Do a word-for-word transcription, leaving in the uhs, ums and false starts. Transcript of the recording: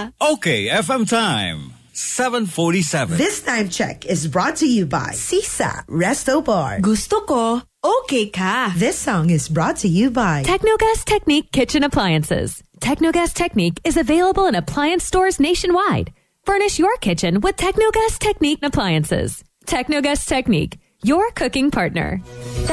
ka. Okay, F M time. seven forty-seven. This time check is brought to you by Sisa Resto Bar. Gusto ko, okay ka. This song is brought to you by Technogas Technique Kitchen Appliances. Technogas Technique is available in appliance stores nationwide. Furnish your kitchen with Technogas Technique appliances. Technogas Technique, your cooking partner.